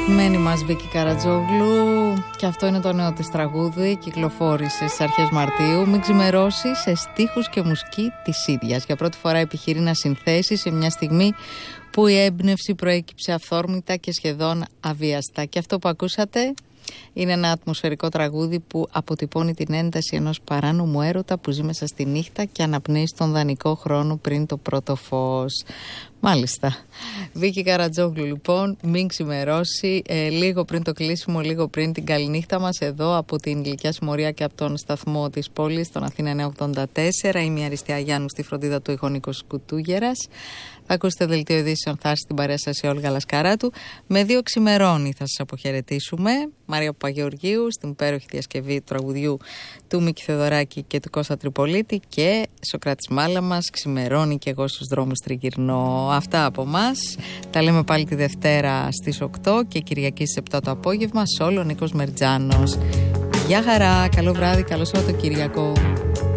Αγαπημένη μας Βίκη Καρατζόγλου, και αυτό είναι το νέο της τραγούδι. Κυκλοφόρησε στις αρχές Μαρτίου. Μην ξημερώσει, σε στίχους και μουσική της ίδιας. Για πρώτη φορά επιχειρεί να συνθέσει σε μια στιγμή που η έμπνευση προέκυψε αυθόρμητα και σχεδόν αβίαστα. Και αυτό που ακούσατε είναι ένα ατμοσφαιρικό τραγούδι που αποτυπώνει την ένταση ενός παράνομου έρωτα που ζει μέσα στη νύχτα και αναπνέει στον δανεικό χρόνο πριν το πρώτο φως. Μάλιστα. Βίκη Καρατζόγλου, λοιπόν, μην ξημερώσει. Λίγο πριν το κλείσιμο, λίγο πριν την καληνύχτα μας, εδώ από την Ηλικιά Συμμορία και από τον σταθμό της πόλης, τον Αθήνα 984. Είμαι η Αριστεία Γιάννου, στη φροντίδα του ήχου Νίκος Κουτούγερας. Θα ακούσετε δελτίο ειδήσεων, θα στην παρέα σας η Όλγα Λασκαράτου. Με 2 ξημερώνει θα σας αποχαιρετήσουμε. Μαρία Παπαγεωργίου, στην υπέροχη διασκευή του τραγουδιού του Μίκη Θεοδωράκη και του Κώστα Τριπολίτη. Και Σοκράτης Μάλαμας, ξημερώνει και εγώ στους δρόμους τριγυρνώ. Αυτά από μας. Τα λέμε πάλι τη Δευτέρα στις 8 και Κυριακή στις 7 το απόγευμα. Σόλο Νίκος Μερτζάνος. Γεια χαρά, καλό βράδυ, καλό Σαββατοκύριακο.